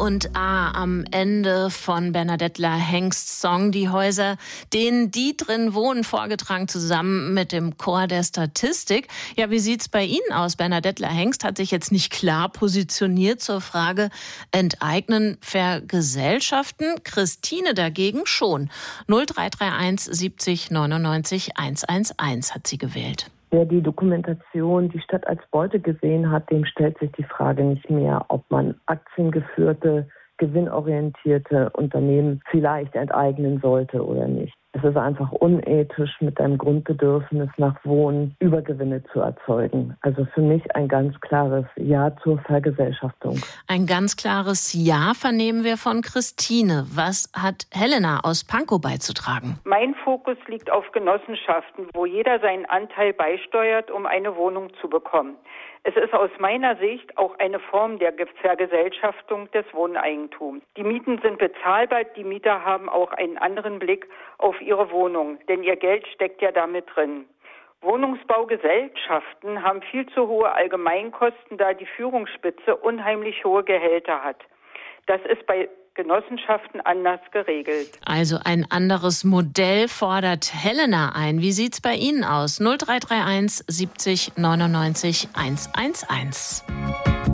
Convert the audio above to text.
und A am Ende von Bernadette Hengsts Song Die Häuser, denen die drin wohnen, vorgetragen zusammen mit dem Chor der Statistik. Ja, wie sieht's bei Ihnen aus? Bernadette Hengst hat sich jetzt nicht klar positioniert zur Frage Enteignen, Vergesellschaften. Christine dagegen schon. 0331 70 99 111 hat sie gewählt. Wer die Dokumentation Die Stadt als Beute gesehen hat, dem stellt sich die Frage nicht mehr, ob man aktiengeführte, gewinnorientierte Unternehmen vielleicht enteignen sollte oder nicht. Es ist einfach unethisch, mit einem Grundbedürfnis nach Wohnen Übergewinne zu erzeugen. Also für mich ein ganz klares Ja zur Vergesellschaftung. Ein ganz klares Ja vernehmen wir von Christine. Was hat Helena aus Pankow beizutragen? Mein Fokus liegt auf Genossenschaften, wo jeder seinen Anteil beisteuert, um eine Wohnung zu bekommen. Es ist aus meiner Sicht auch eine Form der Vergesellschaftung des Wohneigentums. Die Mieten sind bezahlbar, die Mieter haben auch einen anderen Blick auf ihre Wohnung, denn ihr Geld steckt ja damit drin. Wohnungsbaugesellschaften haben viel zu hohe Allgemeinkosten, da die Führungsspitze unheimlich hohe Gehälter hat. Das ist bei Genossenschaften anders geregelt. Also ein anderes Modell fordert Helena ein. Wie sieht's bei Ihnen aus? 0331 70 99 111.